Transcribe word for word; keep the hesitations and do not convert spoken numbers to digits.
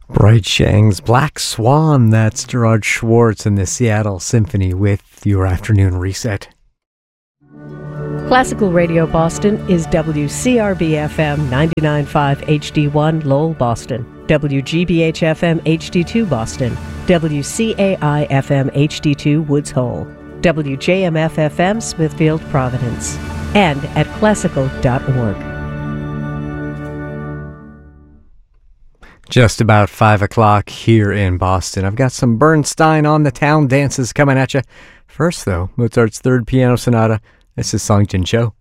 Bright Shang's Black Swan. That's Gerard Schwartz and the Seattle Symphony with your afternoon reset. Classical Radio Boston is W C R B F M ninety-nine point five H D one Lowell, Boston, W G B H F M H D two Boston, W C A I F M H D two Woods Hole, W J M F F M Smithfield, Providence, and at classical dot org. Just about five o'clock here in Boston. I've got some Bernstein on the town dances coming at you. First, though, Mozart's Third Piano Sonata. This is Song Jin Cho.